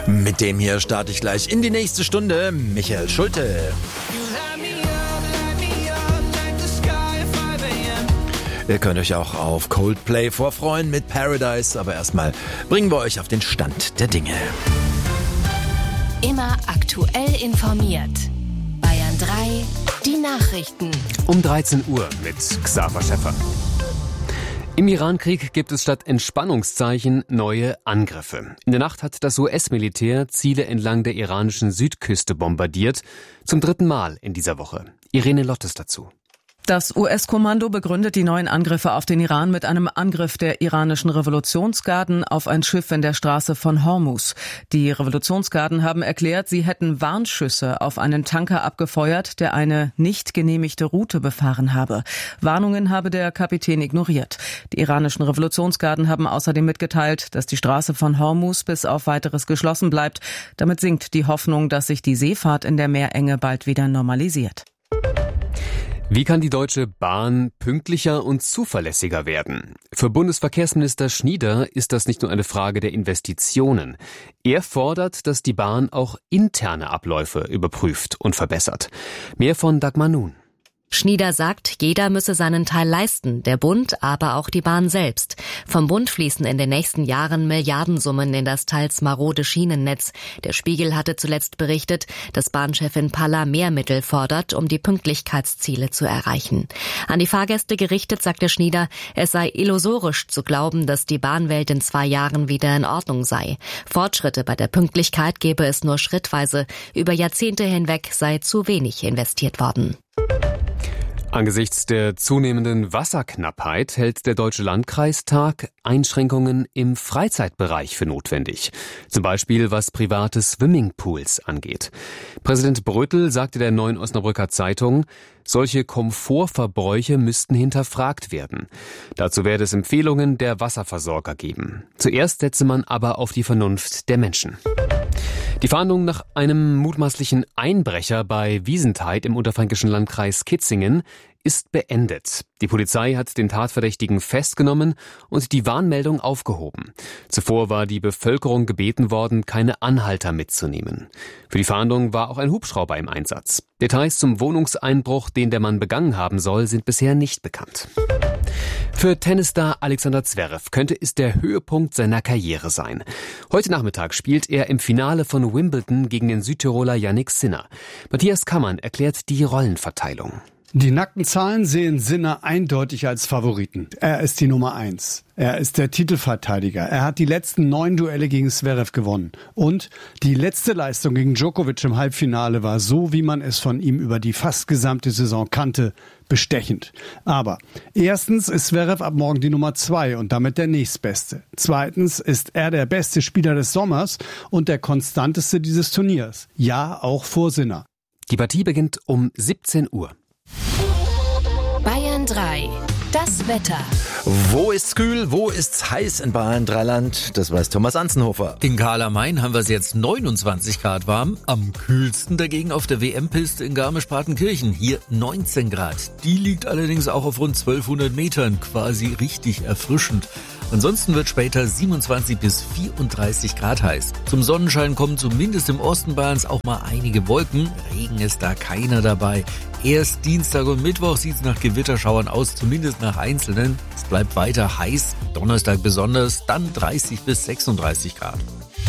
Mit dem hier starte ich gleich in die nächste Stunde. Michael Schulte. Ihr könnt euch auch auf Coldplay vorfreuen mit Paradise, aber erstmal bringen wir euch auf den Stand der Dinge. Immer aktuell informiert. Bayern 3, die Nachrichten. Um 13 Uhr mit Xaver Schäffer. Im Iran-Krieg gibt es statt Entspannungszeichen neue Angriffe. In der Nacht hat das US-Militär Ziele entlang der iranischen Südküste bombardiert. Zum 3. Mal in dieser Woche. Irene Lottes dazu. Das US-Kommando begründet die neuen Angriffe auf den Iran mit einem Angriff der iranischen Revolutionsgarden auf ein Schiff in der Straße von Hormuz. Die Revolutionsgarden haben erklärt, sie hätten Warnschüsse auf einen Tanker abgefeuert, der eine nicht genehmigte Route befahren habe. Warnungen habe der Kapitän ignoriert. Die iranischen Revolutionsgarden haben außerdem mitgeteilt, dass die Straße von Hormuz bis auf Weiteres geschlossen bleibt. Damit sinkt die Hoffnung, dass sich die Seefahrt in der Meerenge bald wieder normalisiert. Wie kann die Deutsche Bahn pünktlicher und zuverlässiger werden? Für Bundesverkehrsminister Schnieder ist das nicht nur eine Frage der Investitionen. Er fordert, dass die Bahn auch interne Abläufe überprüft und verbessert. Mehr von Dagmar Nun. Schnieder sagt, jeder müsse seinen Teil leisten, der Bund, aber auch die Bahn selbst. Vom Bund fließen in den nächsten Jahren Milliardensummen in das teils marode Schienennetz. Der Spiegel hatte zuletzt berichtet, dass Bahnchefin Palla mehr Mittel fordert, um die Pünktlichkeitsziele zu erreichen. An die Fahrgäste gerichtet sagte Schnieder, es sei illusorisch zu glauben, dass die Bahnwelt in 2 Jahren wieder in Ordnung sei. Fortschritte bei der Pünktlichkeit gebe es nur schrittweise. Über Jahrzehnte hinweg sei zu wenig investiert worden. Angesichts der zunehmenden Wasserknappheit hält der Deutsche Landkreistag Einschränkungen im Freizeitbereich für notwendig. Zum Beispiel was private Swimmingpools angeht. Präsident Bröttl sagte der Neuen Osnabrücker Zeitung, solche Komfortverbräuche müssten hinterfragt werden. Dazu werde es Empfehlungen der Wasserversorger geben. Zuerst setze man aber auf die Vernunft der Menschen. Die Fahndung nach einem mutmaßlichen Einbrecher bei Wiesentheid im unterfränkischen Landkreis Kitzingen ist beendet. Die Polizei hat den Tatverdächtigen festgenommen und die Warnmeldung aufgehoben. Zuvor war die Bevölkerung gebeten worden, keine Anhalter mitzunehmen. Für die Fahndung war auch ein Hubschrauber im Einsatz. Details zum Wohnungseinbruch, den der Mann begangen haben soll, sind bisher nicht bekannt. Für Tennisstar Alexander Zverev könnte es der Höhepunkt seiner Karriere sein. Heute Nachmittag spielt er im Finale von Wimbledon gegen den Südtiroler Jannik Sinner. Matthias Kammann erklärt die Rollenverteilung. Die nackten Zahlen sehen Sinner eindeutig als Favoriten. Er ist die Nummer 1. Er ist der Titelverteidiger. Er hat die letzten 9 Duelle gegen Zverev gewonnen. Und die letzte Leistung gegen Djokovic im Halbfinale war so, wie man es von ihm über die fast gesamte Saison kannte, bestechend. Aber erstens ist Zverev ab morgen die Nummer 2 und damit der nächstbeste. Zweitens ist er der beste Spieler des Sommers und der konstanteste dieses Turniers. Ja, auch vor Sinner. Die Partie beginnt um 17 Uhr. Bayern 3, das Wetter. Wo ist's kühl, wo ist's heiß in Bayern Dreiland? Das weiß Thomas Anzenhofer. In Karl am Main haben wir es jetzt 29 Grad warm. Am kühlsten dagegen auf der WM-Piste in Garmisch-Partenkirchen. Hier 19 Grad. Die liegt allerdings auch auf rund 1200 Metern. Quasi richtig erfrischend. Ansonsten wird später 27 bis 34 Grad heiß. Zum Sonnenschein kommen zumindest im Osten Bayerns auch mal einige Wolken. Regen ist da keiner dabei. Erst Dienstag und Mittwoch sieht es nach Gewitterschauern aus, zumindest nach einzelnen. Es bleibt weiter heiß, Donnerstag besonders, dann 30 bis 36 Grad.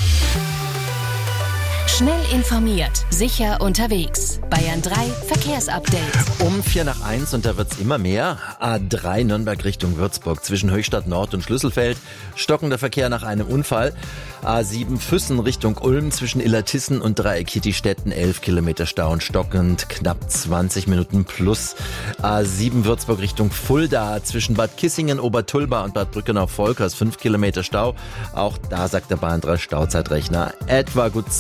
Schnell informiert, sicher unterwegs. Bayern 3 Verkehrsupdate. Um 1:45 und da wird's immer mehr. A3 Nürnberg Richtung Würzburg zwischen Höchstadt Nord und Schlüsselfeld. Stockender Verkehr nach einem Unfall. A7 Füssen Richtung Ulm zwischen Illertissen und Dreieck-Kittistetten 11 Kilometer Stau und stockend knapp 20 Minuten plus. A7 Würzburg Richtung Fulda zwischen Bad Kissingen, Obertulba und Bad Brückenau-Volkers 5 Kilometer Stau. Auch da sagt der Bahn 3 Stauzeitrechner etwa gut 20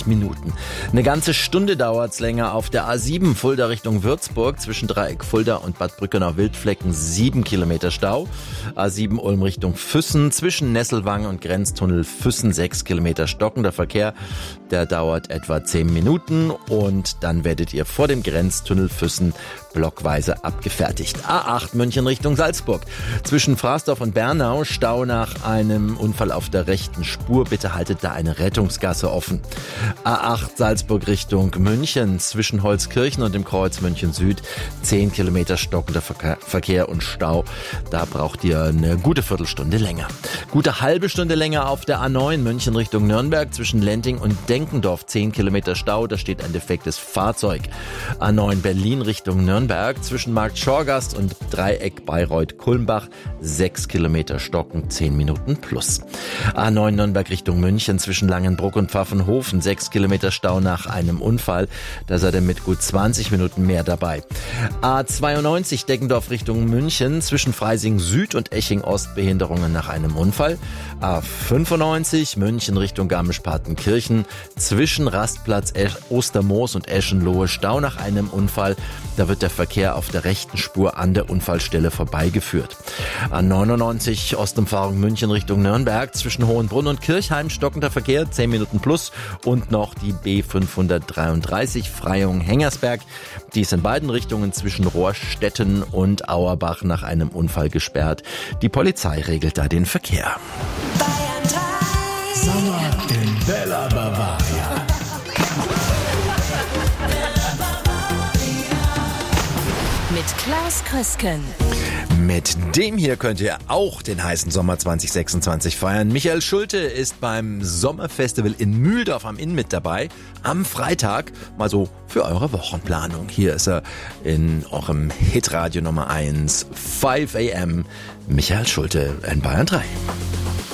20 Minuten. Eine ganze Stunde dauert's länger auf der A7 Fulda Richtung Würzburg zwischen Dreieck Fulda und Bad Brückenau-Wildflecken 7 Kilometer Stau. A7 Ulm Richtung Füssen zwischen Nesselwang und Grenztunnel Füssen 6 Kilometer stockender Verkehr. Der dauert etwa 10 Minuten und dann werdet ihr vor dem Grenztunnel Füssen blockweise abgefertigt. A8 München Richtung Salzburg. Zwischen Fraßdorf und Bernau Stau nach einem Unfall auf der rechten Spur. Bitte haltet da eine Rettungsgasse offen. A8 Salzburg Richtung München. Zwischen Holzkirchen und dem Kreuz München Süd 10 Kilometer stockender Verkehr und Stau. Da braucht ihr eine gute Viertelstunde länger. Gute halbe Stunde länger auf der A9 München Richtung Nürnberg. Zwischen Lenting und Denkendorf 10 Kilometer Stau. Da steht ein defektes Fahrzeug. A9 Berlin Richtung Nürnberg. Zwischen Markt Schorgast und Dreieck Bayreuth-Kulmbach 6 Kilometer stocken, 10 Minuten plus. A9 Nürnberg Richtung München zwischen Langenbruck und Pfaffenhofen 6 Kilometer Stau nach einem Unfall. Da seid ihr mit gut 20 Minuten mehr dabei. A92 Deggendorf Richtung München zwischen Freising Süd und Eching Ost Behinderungen nach einem Unfall. A95 München Richtung Garmisch-Partenkirchen zwischen Rastplatz Ostermoos und Eschenlohe Stau nach einem Unfall. Da wird der Verkehr auf der rechten Spur an der Unfallstelle vorbeigeführt. A99 Ostumfahrung München Richtung Nürnberg zwischen Hohenbrunn und Kirchheim stockender Verkehr 10 Minuten plus und noch die B533 Freyung-Hengersberg. Die ist in beiden Richtungen zwischen Rohrstetten und Auerbach nach einem Unfall gesperrt. Die Polizei regelt da den Verkehr. Sommer in Bella Bavaria. Mit Klaus Krüsken. Mit dem hier könnt ihr auch den heißen Sommer 2026 feiern. Michael Schulte ist beim Sommerfestival in Mühldorf am Inn mit dabei. Am Freitag, mal so für eure Wochenplanung. Hier ist er in eurem Hitradio Nummer 1, 5 AM. Michael Schulte in Bayern 3.